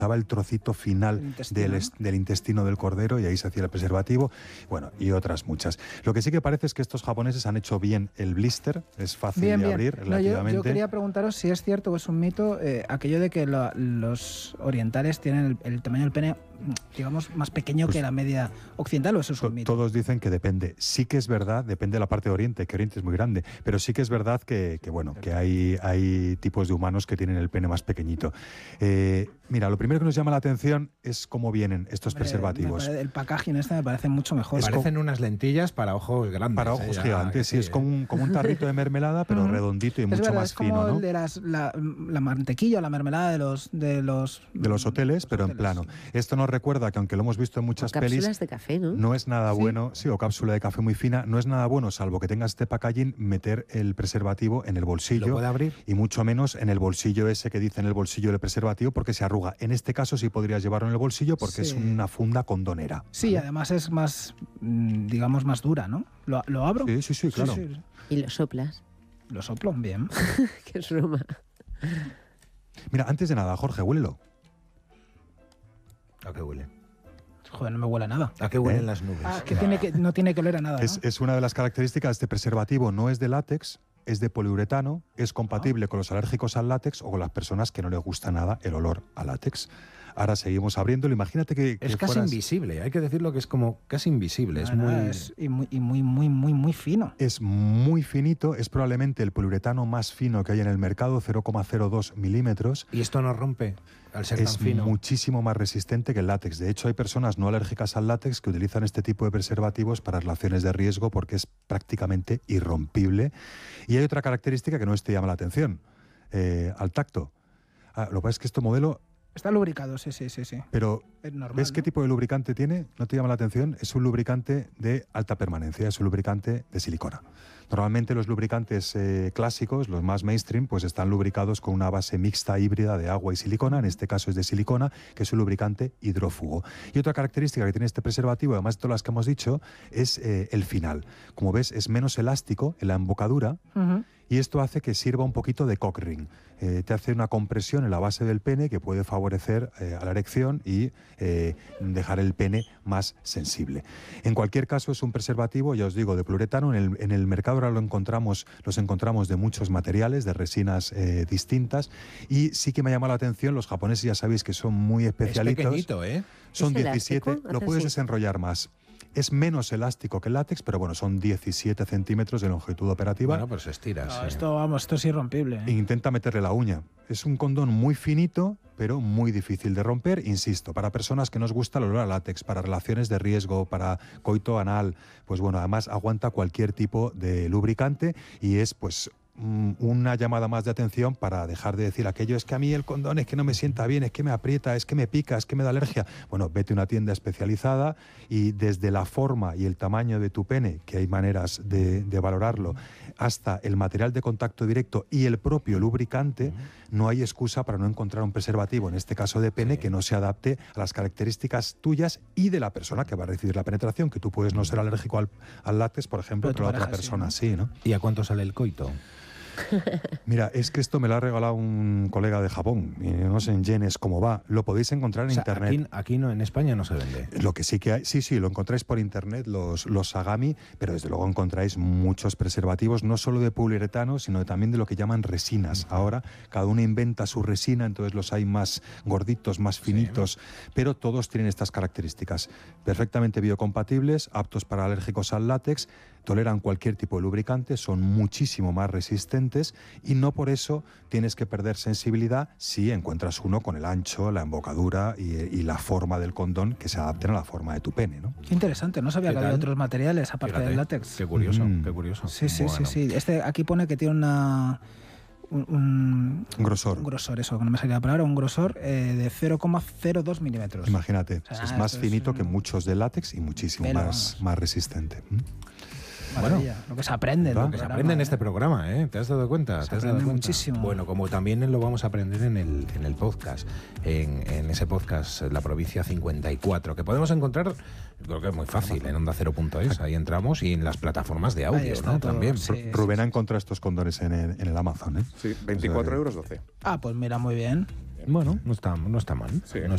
daba el trocito final del intestino del cordero y ahí se hacía el preservativo, bueno, y otras muchas. Lo que sí que parece es que estos japoneses han hecho bien el blister, es fácil de abrir relativamente. Yo quería preguntaros si es cierto o es un mito aquello de que los orientales tienen el tamaño del pene, digamos, más pequeño que la media occidental, o eso es un mito. Todos dicen que depende. Sí que es verdad, depende de la parte de Oriente, que Oriente es muy grande, pero sí que es verdad que hay tipos de humanos que tienen el pene más pequeñito. Mira, lo primero que nos llama la atención es cómo vienen estos preservativos. El packaging me parece mucho mejor. Parecen unas lentillas para ojos grandes. Para ojos gigantes, sí, es como un tarrito de mermelada, pero redondito y mucho más fino, ¿no? Es como la mantequilla o la mermelada de los hoteles, pero en plano. Esto nos recuerda que, aunque lo hemos visto en muchas pelis, cápsulas de café, ¿no? No es nada bueno, sí, o cápsula de café muy fina, no es nada bueno, salvo que tengas este packaging, meter el preservativo en el bolsillo. ¿Lo puede abrir? Y mucho menos en el bolsillo ese que dice en el bolsillo del preservativo, porque se arruga. En este caso sí podrías llevarlo en el bolsillo porque es una funda condonera. Sí, ¿vale? Además es más, digamos, más dura, ¿no? ¿Lo abro? Sí, claro. Sí. ¿Y lo soplas? Lo soplo bien. Qué es broma. Mira, antes de nada, Jorge, huélelo. ¿A qué huele? Joder, no me huele a nada. ¿A qué huelen las nubes? No tiene que oler a nada, ¿no? Es una de las características de este preservativo. No es de látex, es de poliuretano, es compatible con los alérgicos al látex o con las personas que no les gusta nada el olor a látex. Ahora seguimos abriéndolo. Imagínate que es casi invisible, hay que decirlo que es como casi invisible. Muy fino. Es muy finito, es probablemente el poliuretano más fino que hay en el mercado, 0,02 milímetros. ¿Y esto no rompe al ser tan fino? Es muchísimo más resistente que el látex. De hecho, hay personas no alérgicas al látex que utilizan este tipo de preservativos para relaciones de riesgo porque es prácticamente irrompible. Y hay otra característica que no te llama la atención, al tacto. Lo que pasa es que este modelo... Está lubricado, sí. Pero, es normal, ¿ves qué tipo de lubricante tiene? ¿No te llama la atención? Es un lubricante de alta permanencia, es un lubricante de silicona. Normalmente los lubricantes clásicos, los más mainstream, pues están lubricados con una base mixta híbrida de agua y silicona. En este caso es de silicona, que es un lubricante hidrófugo. Y otra característica que tiene este preservativo, además de todas las que hemos dicho, es el final. Como ves, es menos elástico en la embocadura. Y esto hace que sirva un poquito de cock ring. Te hace una compresión en la base del pene que puede favorecer a la erección y dejar el pene más sensible. En cualquier caso, es un preservativo, ya os digo, de poliuretano. En el mercado ahora los encontramos de muchos materiales, de resinas distintas. Y sí que me ha llamado la atención, los japoneses ya sabéis que son muy especialitos. Es pequeñito, ¿eh? Son ¿Es 17, elástico? lo puedes desenrollar más. Es menos elástico que el látex, pero bueno, son 17 centímetros de longitud operativa. Bueno, pues se estira. No, esto es irrompible. Intenta meterle la uña. Es un condón muy finito, pero muy difícil de romper. Insisto, para personas que nos gusta el olor a látex, para relaciones de riesgo, para coito anal, pues bueno, además aguanta cualquier tipo de lubricante y es pues una llamada más de atención para dejar de decir aquello, es que a mí el condón es que no me sienta bien, es que me aprieta, es que me pica, es que me da alergia. Bueno, vete a una tienda especializada y desde la forma y el tamaño de tu pene, que hay maneras de valorarlo, hasta el material de contacto directo y el propio lubricante, no hay excusa para no encontrar un preservativo, en este caso de pene, que no se adapte a las características tuyas y de la persona que va a recibir la penetración, que tú puedes no ser alérgico al látex, por ejemplo, pero la otra persona sí, ¿no? ¿Y a cuánto sale el coito? Mira, es que esto me lo ha regalado un colega de Japón, y no sé en yenes cómo va. Lo podéis encontrar en internet. Aquí no, en España no se vende. Lo que sí que hay, sí, lo encontráis por internet, los Sagami, pero desde luego encontráis muchos preservativos, no solo de poliuretano, sino también de lo que llaman resinas. Ahora cada uno inventa su resina, entonces los hay más gorditos, más finitos, pero todos tienen estas características. Perfectamente biocompatibles, aptos para alérgicos al látex, toleran cualquier tipo de lubricante, son muchísimo más resistentes y no por eso tienes que perder sensibilidad si encuentras uno con el ancho, la embocadura y la forma del condón que se adapten a la forma de tu pene, ¿no? Qué interesante, no sabía que había otros materiales aparte del látex. Qué curioso, qué curioso. Sí. Aquí pone que tiene un grosor. Un grosor, eso, no me salía la palabra, un grosor de 0,02 milímetros. Imagínate, o sea, es más finito que muchos de látex y muchísimo más resistente. Maravilla, lo que se aprende. Lo que se aprende en este programa, ¿eh? ¿Te has dado cuenta? Se aprende muchísimo. Bueno, como también lo vamos a aprender en el podcast, en ese podcast, La Provincia 54, que podemos encontrar, creo que es muy fácil, en onda0.es, ahí entramos, y en las plataformas de audio, ¿no? Todo, también. Sí, Rubén ha encontrado estos condones en el Amazon, ¿eh? Sí, 24,12 €. Ah, pues mira, muy bien. Bueno, no está mal. Sí. No